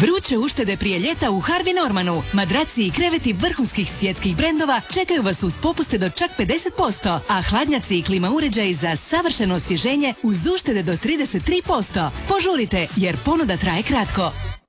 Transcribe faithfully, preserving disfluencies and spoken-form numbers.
Vruće uštede prije ljeta u Harvey Normanu. Madraci i kreveti vrhunskih svjetskih brendova čekaju vas uz popuste do čak pedeset posto, a hladnjaci i klima uređaji za savršeno osvježenje uz uštede do trideset tri posto. Požurite jer ponuda traje kratko.